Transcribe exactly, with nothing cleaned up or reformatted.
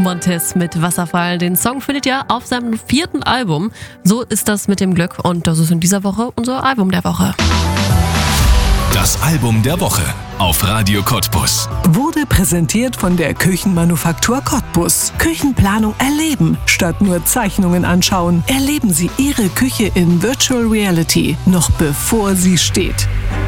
Montez mit Wasserfall. Den Song findet ihr auf seinem vierten Album. So ist das mit dem Glück und das ist in dieser Woche unser Album der Woche. Das Album der Woche auf Radio Cottbus. Wurde präsentiert von der Küchenmanufaktur Cottbus. Küchenplanung erleben, statt nur Zeichnungen anschauen. Erleben Sie Ihre Küche in Virtual Reality, noch bevor sie steht.